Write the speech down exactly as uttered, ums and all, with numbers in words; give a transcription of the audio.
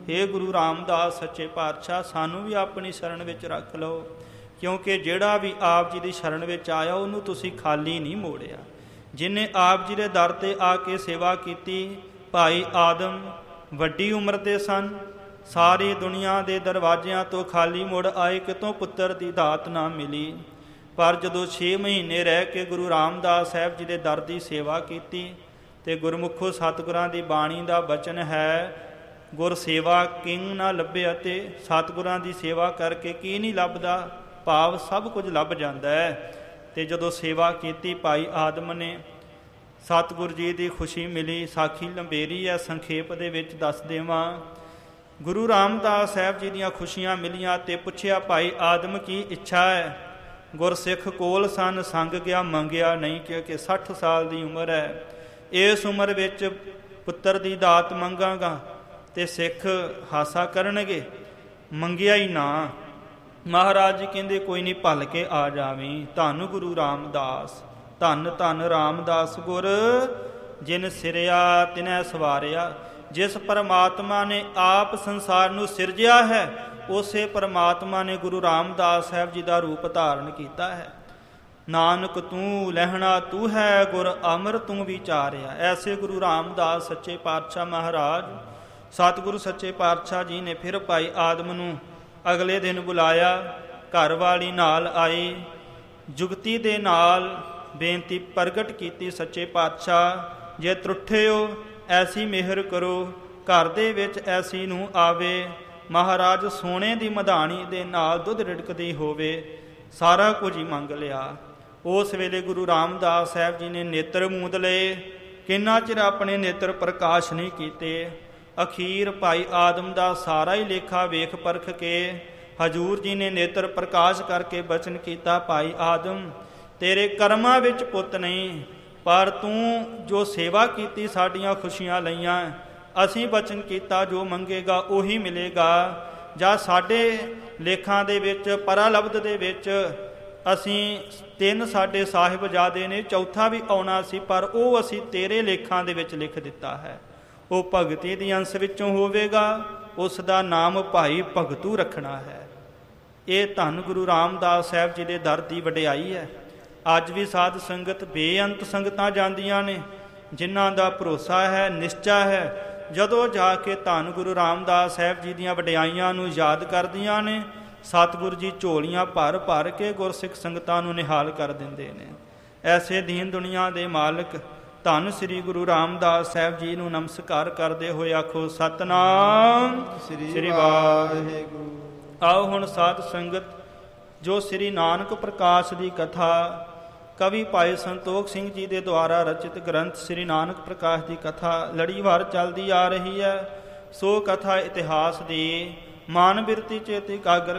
हे ਗੁਰੂ ਰਾਮਦਾਸ ਸੱਚੇ ਪਾਤਸ਼ਾਹ, ਸਾਨੂੰ ਵੀ ਆਪਣੀ ਸ਼ਰਨ ਵਿੱਚ ਰੱਖ ਲਓ, ਕਿਉਂਕਿ ਜਿਹੜਾ ਵੀ ਆਪ ਜੀ ਦੀ ਸ਼ਰਨ ਵਿੱਚ ਆਇਆ ਉਹਨੂੰ ਤੁਸੀਂ ਖਾਲੀ ਨਹੀਂ ਮੋੜਿਆ। ਜਿਹਨੇ ਆਪ ਜੀ ਦੇ ਦਰ 'ਤੇ ਆ ਕੇ ਸੇਵਾ ਕੀਤੀ, ਭਾਈ ਆਦਮ ਵੱਡੀ ਉਮਰ ਦੇ ਸਨ, ਸਾਰੀ ਦੁਨੀਆ ਦੇ ਦਰਵਾਜ਼ਿਆਂ ਤੋਂ ਖਾਲੀ ਮੁੜ ਆਏ, ਕਿਤੋਂ ਪੁੱਤਰ ਦੀ ਦਾਤ ਨਾ ਮਿਲੀ। ਪਰ ਜਦੋਂ ਛੇ ਮਹੀਨੇ ਰਹਿ ਕੇ ਗੁਰੂ ਰਾਮਦਾਸ ਸਾਹਿਬ ਜੀ ਦੇ ਦਰ ਦੀ ਸੇਵਾ ਕੀਤੀ ਅਤੇ ਗੁਰਮੁਖੋ ਸਤਿਗੁਰਾਂ ਦੀ ਬਾਣੀ ਦਾ ਬਚਨ ਹੈ, ਗੁਰ ਸੇਵਾ ਕਿੰਗ ਨਾ ਲੱਭੇ, ਅਤੇ ਸਤਿਗੁਰਾਂ ਦੀ ਸੇਵਾ ਕਰਕੇ ਕੀ ਨਹੀਂ ਲੱਭਦਾ, ਭਾਵ ਸਭ ਕੁਝ ਲੱਭ ਜਾਂਦਾ ਹੈ। ਅਤੇ ਜਦੋਂ ਸੇਵਾ ਕੀਤੀ ਭਾਈ ਆਦਮ ਨੇ, ਸਤਿਗੁਰ ਜੀ ਦੀ ਖੁਸ਼ੀ ਮਿਲੀ। ਸਾਖੀ ਲੰਬੇਰੀ ਹੈ, ਸੰਖੇਪ ਦੇ ਵਿੱਚ ਦੱਸ ਦੇਵਾਂ। ਗੁਰੂ ਰਾਮਦਾਸ ਸਾਹਿਬ ਜੀ ਦੀਆਂ ਖੁਸ਼ੀਆਂ ਮਿਲੀਆਂ ਅਤੇ ਪੁੱਛਿਆ, ਭਾਈ ਆਦਮ ਕੀ ਇੱਛਾ ਹੈ? ਗੁਰਸਿੱਖ ਕੋਲ ਸਨ, ਸੰਗ ਗਿਆ ਮੰਗਿਆ ਨਹੀਂ, ਕਿਉਂਕਿ ਸੱਠ ਸਾਲ ਦੀ ਉਮਰ ਹੈ। ਇਸ ਉਮਰ ਵਿੱਚ ਪੁੱਤਰ ਦੀ ਦਾਤ ਮੰਗਾਂਗਾ ਅਤੇ ਸਿੱਖ ਹਾਸਾ ਕਰਨਗੇ, ਮੰਗਿਆ ਹੀ ਨਾ। ਮਹਾਰਾਜ ਜੀ ਕਹਿੰਦੇ ਕੋਈ ਨਹੀਂ, ਭੱਲ ਕੇ ਆ ਜਾਵੀਂ। ਧੰਨ ਗੁਰੂ ਰਾਮਦਾਸ, ਧੰਨ ਧੰਨ ਰਾਮਦਾਸ ਗੁਰ, ਜਿਨ ਸਿਰਿਆ ਤਿਨੈ ਸਵਾਰਿਆ। ਜਿਸ ਪਰਮਾਤਮਾ ਨੇ ਆਪ ਸੰਸਾਰ ਨੂੰ ਸਿਰਜਿਆ ਹੈ, ਉਸੇ ਪਰਮਾਤਮਾ ਨੇ ਗੁਰੂ ਰਾਮਦਾਸ ਸਾਹਿਬ ਜੀ ਦਾ ਰੂਪ ਧਾਰਨ ਕੀਤਾ ਹੈ। ਨਾਨਕ ਤੂੰ ਲਹਿਣਾ ਤੂੰ ਹੈ, ਗੁਰ ਅਮਰ ਤੂੰ ਵਿਚਾਰਿਆ। ਐਸੇ ਗੁਰੂ ਰਾਮਦਾਸ ਸੱਚੇ ਪਾਤਸ਼ਾਹ ਮਹਾਰਾਜ ਸਤਿਗੁਰੂ ਸੱਚੇ ਪਾਤਸ਼ਾਹ ਜੀ ਨੇ ਫਿਰ ਭਾਈ ਆਦਮ ਨੂੰ ਅਗਲੇ ਦਿਨ ਬੁਲਾਇਆ। ਘਰ ਵਾਲੀ ਨਾਲ ਆਈ, ਜੁਗਤੀ ਦੇ ਨਾਲ ਬੇਨਤੀ ਪ੍ਰਗਟ ਕੀਤੀ, ਸੱਚੇ ਪਾਤਸ਼ਾਹ ਜੇ ਤਰੁੱਠੇ ਹੋ, ਐਸੀ ਮਿਹਰ ਕਰੋ, ਘਰ ਦੇ ਵਿੱਚ ਐਸੀ ਨੂੰ ਆਵੇ, ਮਹਾਰਾਜ ਸੋਨੇ ਦੀ ਮਧਾਣੀ ਦੇ ਨਾਲ ਦੁੱਧ ਰਿੜਕਦੀ ਹੋਵੇ। ਸਾਰਾ ਕੁਝ ਹੀ ਮੰਗ ਲਿਆ। ਉਸ ਵੇਲੇ ਗੁਰੂ ਰਾਮਦਾਸ ਸਾਹਿਬ ਜੀ ਨੇ ਨੇਤਰ ਮੂੰਦ ਲਏ, ਕਿੰਨਾ ਚਿਰ ਆਪਣੇ ਨੇਤਰ ਪ੍ਰਕਾਸ਼ ਨਹੀਂ ਕੀਤੇ। ਅਖੀਰ ਭਾਈ ਆਦਮ ਦਾ ਸਾਰਾ ਹੀ ਲੇਖਾ ਵੇਖ ਪਰਖ ਕੇ ਹਜ਼ੂਰ ਜੀ ਨੇ ਨੇਤਰ ਪ੍ਰਕਾਸ਼ ਕਰਕੇ ਬਚਨ ਕੀਤਾ, ਭਾਈ ਆਦਮ ਤੇਰੇ ਕਰਮਾਂ ਵਿੱਚ ਪੁੱਤ ਨਹੀਂ, ਪਰ ਤੂੰ ਜੋ ਸੇਵਾ ਕੀਤੀ, ਸਾਡੀਆਂ ਖੁਸ਼ੀਆਂ ਲਈਆਂ, ਅਸੀਂ ਬਚਨ ਕੀਤਾ ਜੋ ਮੰਗੇਗਾ ਉਹੀ ਮਿਲੇਗਾ। ਜਾਂ ਸਾਡੇ ਲੇਖਾਂ ਦੇ ਵਿੱਚ ਪਰਾਲਬਧ ਦੇ ਵਿੱਚ ਅਸੀਂ ਤਿੰਨ ਸਾਡੇ ਸਾਹਿਬਜ਼ਾਦੇ ਨੇ, ਚੌਥਾ ਵੀ ਆਉਣਾ ਸੀ, ਪਰ ਉਹ ਅਸੀਂ ਤੇਰੇ ਲੇਖਾਂ ਦੇ ਵਿੱਚ ਲਿਖ ਦਿੱਤਾ ਹੈ। ਉਹ ਭਗਤੀ ਦੀ ਅੰਸ਼ ਵਿੱਚੋਂ ਹੋਵੇਗਾ, ਉਸ ਦਾ ਨਾਮ ਭਾਈ ਭਗਤੂ ਰੱਖਣਾ ਹੈ। ਇਹ ਧੰਨ ਗੁਰੂ ਰਾਮਦਾਸ ਸਾਹਿਬ ਜੀ ਦੇ ਦਰ ਦੀ ਵਡਿਆਈ ਹੈ। ਅੱਜ ਵੀ ਸਾਧ ਸੰਗਤ ਬੇਅੰਤ ਸੰਗਤਾਂ ਜਾਂਦੀਆਂ ਨੇ, ਜਿਨ੍ਹਾਂ ਦਾ ਭਰੋਸਾ ਹੈ, ਨਿਸ਼ਚਾ ਹੈ, ਜਦੋਂ ਜਾ ਕੇ ਧੰਨ ਗੁਰੂ ਰਾਮਦਾਸ ਸਾਹਿਬ ਜੀ ਦੀਆਂ ਵਡਿਆਈਆਂ ਨੂੰ ਯਾਦ ਕਰਦੀਆਂ ਨੇ, ਸਤਿਗੁਰੂ ਜੀ ਝੋਲੀਆਂ ਭਰ ਭਰ ਕੇ ਗੁਰਸਿੱਖ ਸੰਗਤਾਂ ਨੂੰ ਨਿਹਾਲ ਕਰ ਦਿੰਦੇ ਨੇ। ਐਸੇ ਦੀਨ ਦੁਨੀਆ ਦੇ ਮਾਲਕ ਧੰਨ ਸ੍ਰੀ ਗੁਰੂ ਰਾਮਦਾਸ ਸਾਹਿਬ ਜੀ ਨੂੰ ਨਮਸਕਾਰ ਕਰਦੇ ਹੋਏ ਆਖੋ ਸਤਿਨਾਮ ਸ੍ਰੀ ਵਾਹਿਗੁਰੂ। ਆਓ ਹੁਣ ਸਾਧ ਸੰਗਤ ਜੋ ਸ੍ਰੀ ਨਾਨਕ ਪ੍ਰਕਾਸ਼ ਦੀ ਕਥਾ ਕਵੀ ਭਾਈ ਸੰਤੋਖ ਸਿੰਘ ਜੀ ਦੇ ਦੁਆਰਾ ਰਚਿਤ ਗ੍ਰੰਥ ਸ੍ਰੀ ਨਾਨਕ ਪ੍ਰਕਾਸ਼ ਦੀ ਕਥਾ ਲੜੀਵਾਰ ਚੱਲਦੀ ਆ ਰਹੀ ਹੈ, ਸੋ ਕਥਾ ਇਤਿਹਾਸ ਦੀ ਮਨ ਬਿਰਤੀ ਚੇਤ ਇਕਾਗਰ